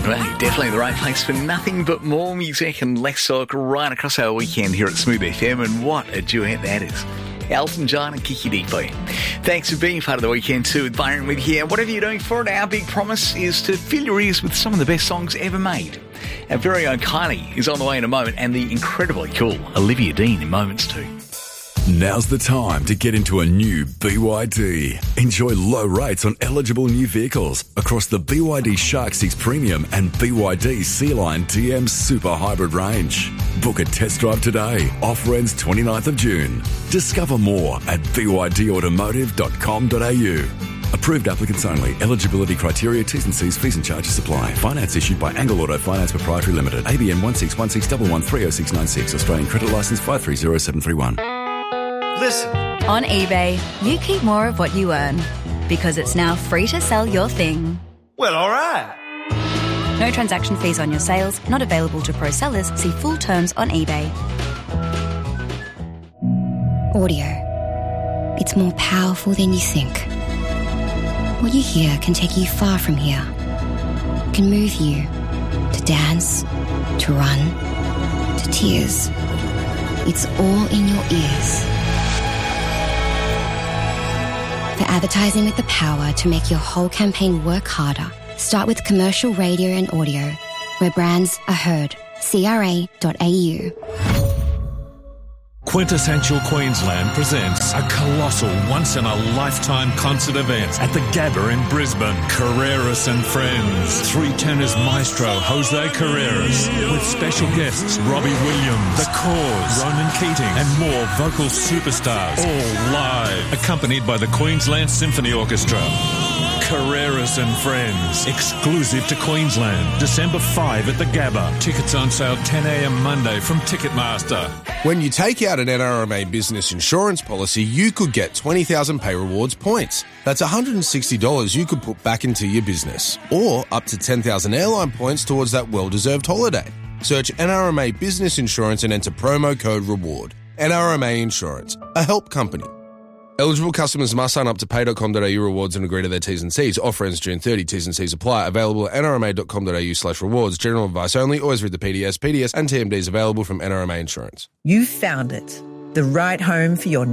Definitely the right place for nothing but more music and less talk right across our weekend here at Smooth FM. And what a duet that is. Elton John and Kiki Dee. Thanks for being part of the weekend too with Byron with here. Whatever you're doing for it, our big promise is to fill your ears with some of the best songs ever made. Our very own Kylie is on the way in a moment, and the incredibly cool Olivia Dean in moments too. Now's the time to get into a new BYD. Enjoy low rates on eligible new vehicles across the BYD Shark 6 Premium and BYD Sea-Line TM Super Hybrid range. Book a test drive today. Offer ends 29th of June. Discover more at bydautomotive.com.au. Approved applicants only. Eligibility criteria, T's and C's, fees and charges apply. Finance issued by Angle Auto Finance Proprietary Limited. ABN 1616113096. Australian credit licence 530731. Listen. On eBay, you keep more of what you earn because it's now free to sell your thing. Well, all right. No transaction fees on your sales, not available to pro sellers. See full terms on eBay. Audio. It's more powerful than you think. What you hear can take you far from here. Can move you to dance, to run, to tears. It's all in your ears. For advertising with the power to make your whole campaign work harder, start with commercial radio and audio, where brands are heard. CRA.au. Quintessential Queensland presents a colossal once-in-a-lifetime concert event at the Gabba in Brisbane. Carreras and Friends. Three tenors maestro Jose Carreras with special guests Robbie Williams, The Cause, Ronan Keating and more vocal superstars, all live, accompanied by the Queensland Symphony Orchestra. Carreras and Friends, exclusive to Queensland, December 5 at the Gabba. Tickets on sale 10 a.m. Monday from Ticketmaster. When you take out an NRMA business insurance policy, you could get 20,000 Pay Rewards points. That's $160 you could put back into your business, or up to 10,000 airline points towards that well-deserved holiday. Search NRMA Business Insurance and enter promo code REWARD. NRMA Insurance, a help company. Eligible customers must sign up to pay.com.au rewards and agree to their T's and C's. Offer ends June 30. T's and C's apply. Available at nrma.com.au/rewards. General advice only. Always read the PDS. PDS and TMDs available from NRMA Insurance. You found it. The right home for your